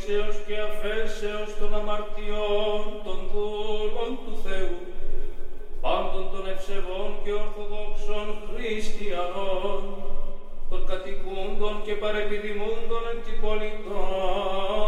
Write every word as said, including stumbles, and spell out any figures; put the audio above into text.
φύσεως και αφέσεως των αμαρτιών των δούλων του Θεού, πάντων των ευσεβών και ορθοδόξων χριστιανών, των κατοικούντων και παρεπιδημούντων εν τη πολιτών,